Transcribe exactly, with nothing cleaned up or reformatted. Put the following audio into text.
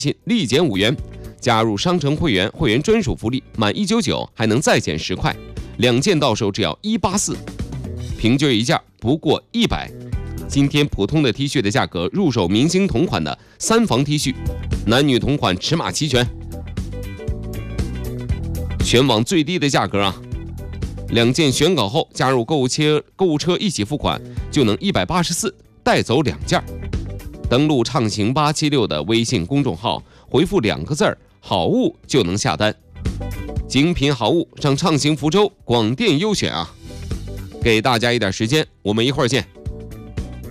立减五元。加入商城会员，会员专属福利，满一百九十九还能再减十块，两件到手只要一百八十四，平均一件不过一百。今天普通的 T 恤的价格，入手明星同款的三防 T 恤，男女同款，尺码齐全，全网最低的价格啊！两件选稿后加入购物车，购物车一起付款就能一百八十四带走两件。登录畅行八七六的微信公众号，回复两个字儿好物就能下单，精品好物上畅行福州广电优选啊！给大家一点时间，我们一会儿见。